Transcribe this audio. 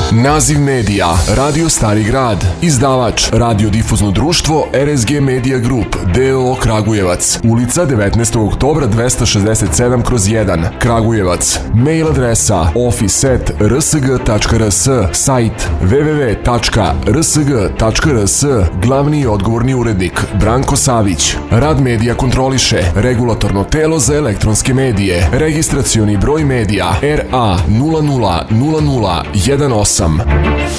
Naziv medija Radio Stari grad. Izdavač Radiodifuzno društvo RSG Media Group d.o.o. Kragujevac. Ulica 19. oktobra 267/1 Kragujevac. Mail adresa office@rsg.rs. Sajt www.rsg.rs. Glavni i odgovorni urednik Branko Savić. Rad medija kontroliše Regulatorno telo za elektronske medije. Registracioni broj medija RA 000018.